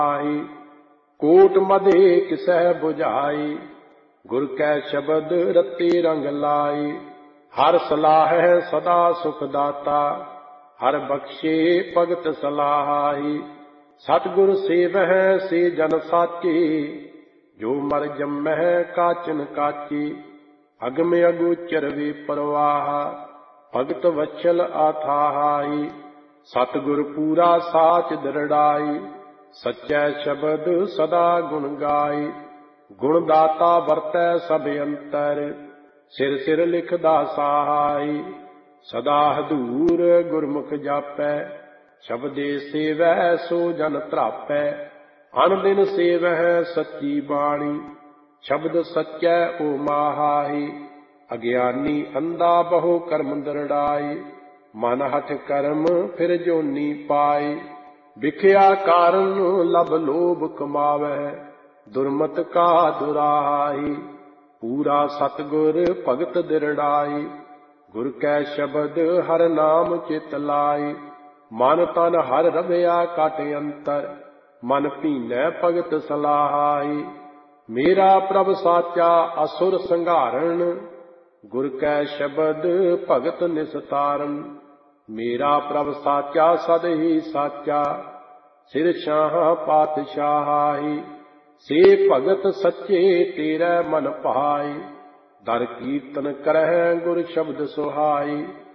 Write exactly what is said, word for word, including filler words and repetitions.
ਆਈ। ਕੋਟ ਮਧੇ ਕਿਸੈ ਬੁਝਾਈ, ਗੁਰ ਕੈ ਸ਼ਬਦ ਰਤੀ ਰੰਗ ਲਾਈ। ਹਰ ਸਲਾਹੈ ਸਦਾ ਸੁਖ ਦਾਤਾ, ਹਰ ਬਖਸ਼ੇ ਭਗਤ ਸਲਾਹਾਈ। ਸਤਿਗੁਰ ਸੇਵਹਿ ਸੇ ਜਨ ਸਾਚੀ, ਜੋ ਮਰ ਜੰਮਹਿ ਕਾਚਨ ਕਾਚੀ। ਅਗਮ ਅਗੋਚਰ ਵੇ ਪਰਵਾਹ, ਭਗਤ ਵਛਲ ਆਥਾਹਾਈ। ਸਤਿਗੁਰ ਪੂਰਾ ਸਾਚ ਦ੍ਰਿੜਾਈ, ਸੱਚੈ ਸ਼ਬਦ ਸਦਾ ਗੁਣ ਗਾਈ। ਗੁਣ ਦਾਤਾ ਵਰਤੈ ਸਭ ਅੰਤਰ, ਸਿਰ ਸਿਰ ਲਿਖਦਾ ਸਹਾਈ। ਸਦਾ ਹਦੂਰ ਗੁਰਮੁਖ ਜਾਪੈ, ਸ਼ਬਦੇ ਸੇਵੈ ਸੋ ਜਨ ਧਰਾਪੈ। ਅਨ ਦਿਨ ਸੇਵਹਿ ਸੱਚੀ ਬਾਣੀ, ਸ਼ਬਦ ਸੱਚੈ ਓ ਮਾਹਾਈ। ਅਗਿਆਨੀ ਅੰਧਾ ਬਹੁ ਕਰਮ ਦ੍ਰਿੜਾਈ, ਮਨ ਹਠ ਕਰਮ ਫਿਰ ਜੋਨੀ ਪਾਈ। ਵਿਖਿਆ ਕਾਰਨ ਲਭ ਲੋਭ ਕਮਾਵੈ, ਦੁਰਮਤ ਕਾ ਦੁਰਾਈ। ਪੂਰਾ ਸਤਿਗੁਰ ਭਗਤ ਦ੍ਰਿੜਾਈ, ਗੁਰ ਕੈ ਸ਼ਬਦ ਹਰ ਨਾਮ ਚਿਤ ਲਾਈ। ਮਨ ਤਨ ਹਰ ਰਵਿਆ ਕਾਟ ਅੰਤਰ, ਮਨ ਭੀਨੈ ਭਗਤ ਸਲਾਹਾਈ। ਮੇਰਾ ਪ੍ਰਭ ਸਾਚਾ ਅਸੁਰ ਸੰਘਾਰਣ, ਗੁਰ ਕੈ ਸ਼ਬਦ ਭਗਤ ਨਿਸਤਾਰਨ। ਮੇਰਾ ਪ੍ਰਭ ਸਾਚਾ ਸਦ ਹੀ ਸਾਚਾ, ਸਿਰ ਸ਼ਾਹ ਪਾਤਸ਼ਾਹਾਈ। ਸੇ ਭਗਤ ਸੱਚੇ ਤੇਰੇ ਮਨ ਭਾਈ, ਦਰ ਕੀਰਤਨ ਕਰਹਿ ਗੁਰ ਸ਼ਬਦ ਸੁਹਾਈ।